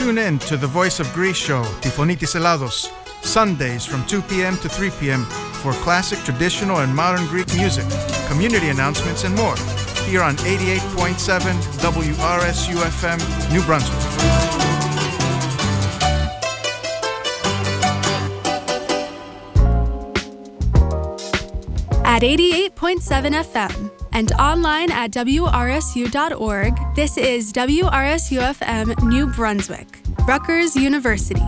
Tune in to the Voice of Greece show, Tifonitis Elados, Sundays from 2 p.m. to 3 p.m. for classic, traditional, and modern Greek music, community announcements, and more. Here on 88.7 WRSU-FM, New Brunswick. At 88.7 FM and online at WRSU.org, this is WRSU-FM New Brunswick, Rutgers University.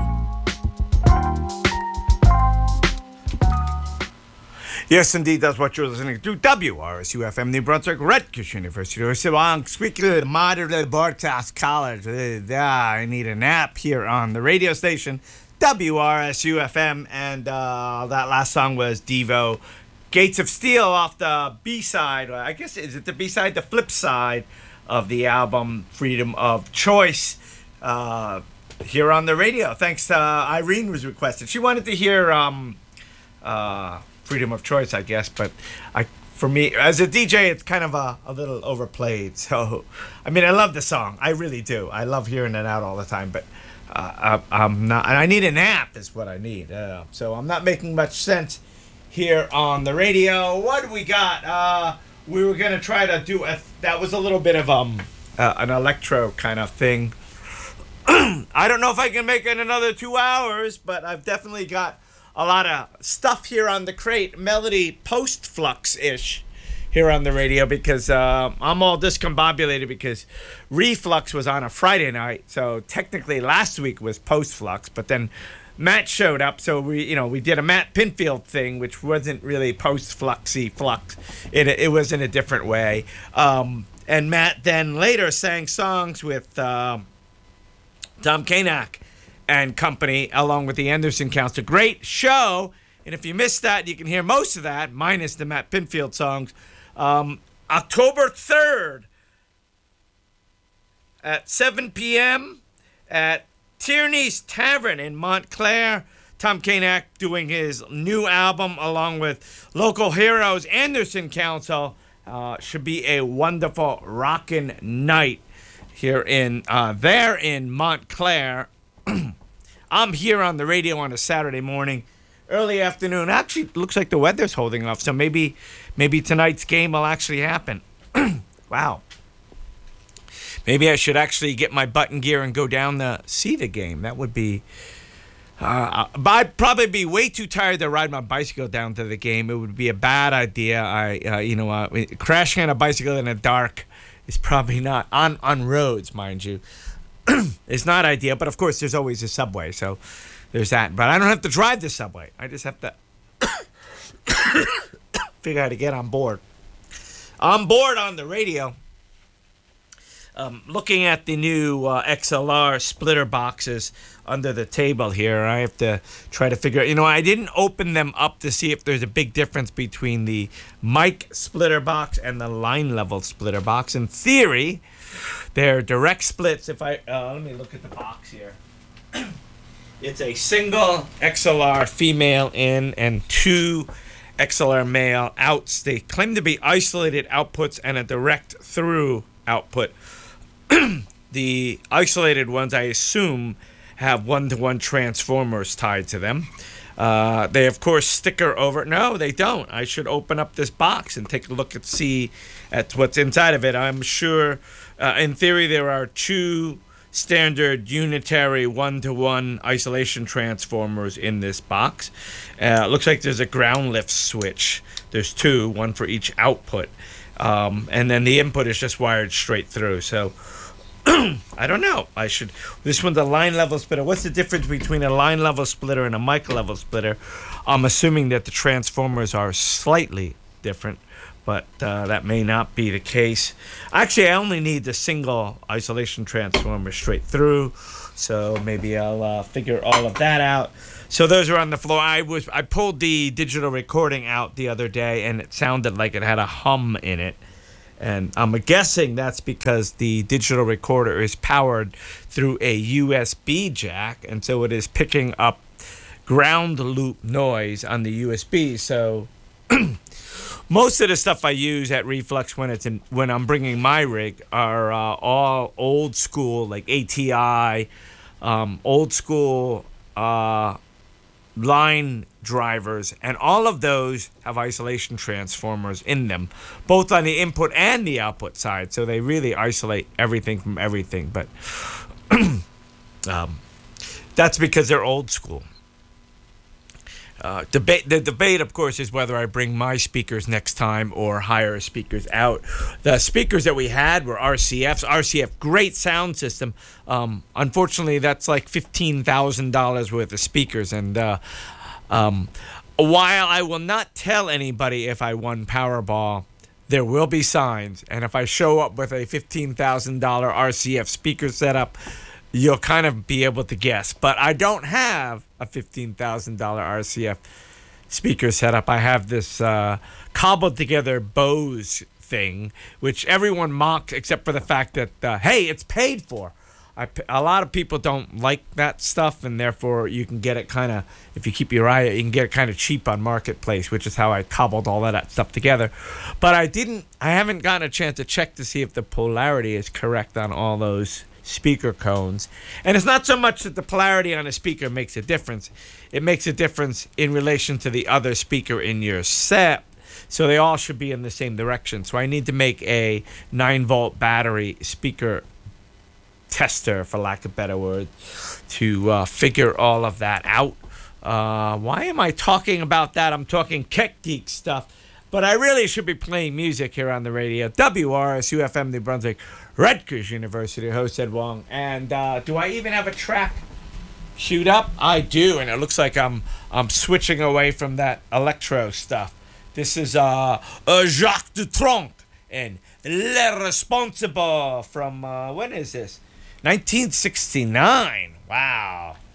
Yes, indeed, that's what you're listening to. WRSU-FM New Brunswick, Rutgers University. So I'm speaking to the Moderate Bartas College. I need a nap here on the radio station, WRSU-FM. And that last song was Devo, Gates of Steel, off the B-side. I guess, is it the B-side? The flip side of the album Freedom of Choice here on the radio. Thanks to Irene was requested. She wanted to hear Freedom of Choice, I guess. But for me, as a DJ, it's kind of a little overplayed. So, I mean, I love the song. I really do. I love hearing it out all the time. But I'm not, and I need a nap is what I need. So I'm not making much sense here on the radio. What do we got? We were going to try to do that was a little bit of an electro kind of thing. I don't know if I can make it another 2 hours, but I've definitely got a lot of stuff here on the crate, melody post-flux-ish here on the radio, because I'm all discombobulated because Reflux was on a Friday night, so technically last week was post-flux, but then Matt showed up, so we did a Matt Pinfield thing, which wasn't really post-fluxy flux. It was in a different way. And Matt then later sang songs with Tom Kanak and company, along with the Anderson Council. Great show, and if you missed that, you can hear most of that, minus the Matt Pinfield songs. October 3rd at 7 p.m. at Tierney's Tavern in Montclair. Tom Kanak doing his new album along with local heroes, Anderson Council. Should be a wonderful rockin' night here in Montclair. I'm here on the radio on a Saturday morning, early afternoon. Actually, it looks like the weather's holding off, so maybe tonight's game will actually happen. Wow. Maybe I should actually get my button gear and go down to see the game. That would be... I'd probably be way too tired to ride my bicycle down to the game. It would be a bad idea. Crashing on a bicycle in the dark is probably not... On roads, mind you. It's not ideal, but of course there's always a subway, so there's that. But I don't have to drive the subway. I just have to figure out how to get on board. On board on the radio. Looking at the new XLR splitter boxes under the table here, I have to try to figure out, I didn't open them up to see if there's a big difference between the mic splitter box and the line level splitter box. In theory, they're direct splits. If let me look at the box here. It's a single XLR female in and two XLR male outs. They claim to be isolated outputs and a direct through output. The isolated ones, I assume, have one-to-one transformers tied to them. They, of course, sticker over. No, they don't. I should open up this box and take a look and see at what's inside of it. I'm sure, in theory, there are two standard unitary one-to-one isolation transformers in this box. Looks like there's a ground lift switch. There's two, one for each output. And then the input is just wired straight through. So I don't know. This one's a line level splitter. What's the difference between a line level splitter and a mic level splitter? I'm assuming that the transformers are slightly different, but that may not be the case. Actually, I only need the single isolation transformer straight through, so maybe I'll figure all of that out. So those are on the floor. I pulled the digital recording out the other day, and it sounded like it had a hum in it. And I'm guessing that's because the digital recorder is powered through a USB jack, and so it is picking up ground loop noise on the USB. So most of the stuff I use at Reflux when I'm bringing my rig are all old school, like ATI, old school line drivers, and all of those have isolation transformers in them, both on the input and the output side. So they really isolate everything from everything. But that's because they're old school. The debate, of course, is whether I bring my speakers next time or hire speakers out. The speakers that we had were RCFs. RCF, great sound system. Unfortunately, that's like $15,000 worth of speakers. And while I will not tell anybody if I won Powerball, there will be signs. And if I show up with a $15,000 RCF speaker setup, you'll kind of be able to guess. But I don't have a $15,000 RCF speaker setup. I have this cobbled together Bose thing, which everyone mocks except for the fact that, hey, it's paid for. A lot of people don't like that stuff, and therefore you can get it kind of, if you keep your eye out, you can get it kind of cheap on Marketplace, which is how I cobbled all of that stuff together. But I haven't gotten a chance to check to see if the polarity is correct on all those speaker cones. And it's not so much that the polarity on a speaker makes a difference. It makes a difference in relation to the other speaker in your set. So they all should be in the same direction. So I need to make a 9-volt battery speaker tester, for lack of better word, to figure all of that out. Why am I talking about that? I'm talking Tech Geek stuff. But I really should be playing music here on the radio. WRSU-FM New Brunswick, Rutgers University, host Ed Wong. And do I even have a track queued up? I do, and it looks like I'm switching away from that electro stuff. This is Jacques Dutronc and Le Responsible from, when is this? 1969. Wow.